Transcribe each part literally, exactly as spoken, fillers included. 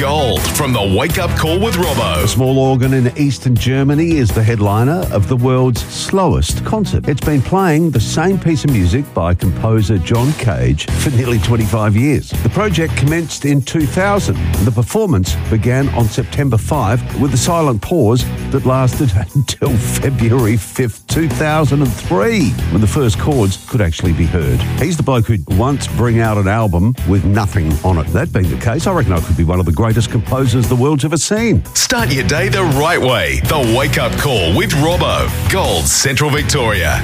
Gold from the Wake Up Call with Robbo. A small organ in eastern Germany is the headliner of the world's slowest concert. It's been playing the same piece of music by composer John Cage for nearly twenty-five years. The project commenced in two thousand. The performance began on September fifth with a silent pause that lasted until February fifth, two thousand three, when the first chords could actually be heard. He's the bloke who'd once bring out an album with nothing on it. That being the case, I reckon I could be one of the greatest composers the world's ever seen. Start your day the right way. The Wake Up Call with Robbo. Gold, Central Victoria.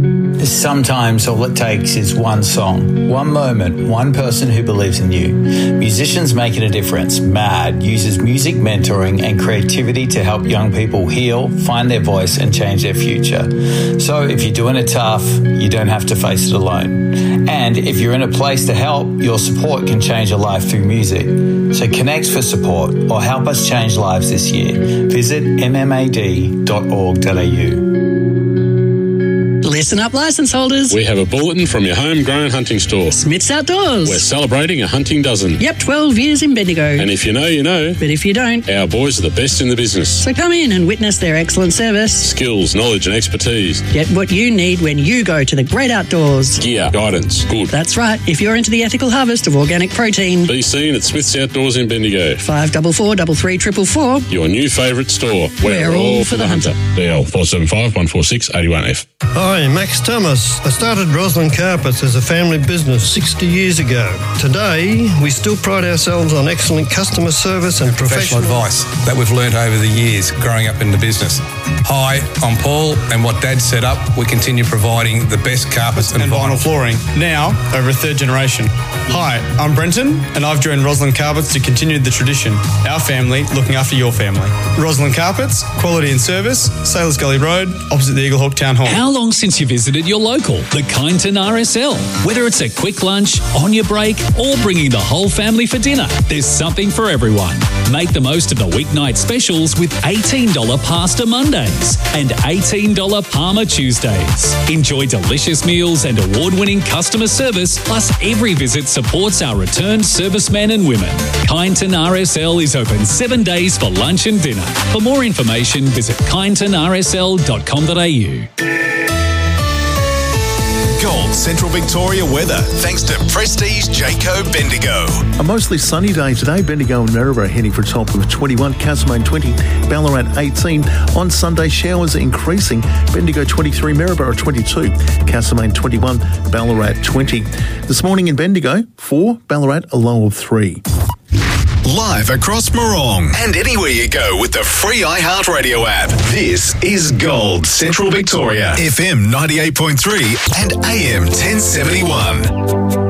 Sometimes all it takes is one song, one moment, one person who believes in you. Musicians Making a Difference, MAD, uses music mentoring and creativity to help young people heal, find their voice and change their future. So if you're doing it tough, you don't have to face it alone. And if you're in a place to help, your support can change a life through music. So connect for support or help us change lives this year. Visit m m a d dot org dot a u. Listen up, licence holders. We have a bulletin from your homegrown hunting store. Smith's Outdoors. We're celebrating a hunting dozen. Yep, twelve years in Bendigo. And if you know, you know. But if you don't, our boys are the best in the business. So come in and witness their excellent service. Skills, knowledge and expertise. Get what you need when you go to the great outdoors. Gear, guidance, good. That's right. If you're into the ethical harvest of organic protein. Be seen at Smith's Outdoors in Bendigo. five four four, three three four four. Your new favourite store. We're, We're all, all for the hunter. hunter. D L four seven five, one four six, eight one F. Hi, Max Thomas. I started Roslyn Carpets as a family business sixty years ago. Today, we still pride ourselves on excellent customer service and professional, professional advice that we've learnt over the years growing up in the business. Hi, I'm Paul, and what Dad set up, we continue providing the best carpets and, and vinyl. vinyl flooring, now over a third generation. Hi, I'm Brenton, and I've joined Roslyn Carpets to continue the tradition. Our family looking after your family. Roslyn Carpets, quality and service, Sailors Gully Road, opposite the Eaglehawk Town Hall. How long since you visited your local, the Kyneton R S L? Whether it's a quick lunch, on your break, or bringing the whole family for dinner, there's something for everyone. Make the most of the weeknight specials with eighteen dollars Pasta Mondays and eighteen dollars Parma Tuesdays. Enjoy delicious meals and award-winning customer service, plus every visit supports our returned servicemen and women. Kyneton R S L is open seven days for lunch and dinner. For more information, visit kyneton r s l dot com dot a u. Gold Central Victoria weather, thanks to Prestige Jayco Bendigo. A mostly sunny day today. Bendigo and Maryborough heading for a top of twenty-one, Castlemaine twenty, Ballarat eighteen. On Sunday, showers increasing. Bendigo twenty-three, Maryborough twenty-two, Castlemaine twenty-one, Ballarat twenty. This morning in Bendigo, four, Ballarat a low of three. Live across Morong and anywhere you go with the free iHeartRadio app. This is Gold Central Victoria, F M ninety-eight point three and A M ten seventy-one.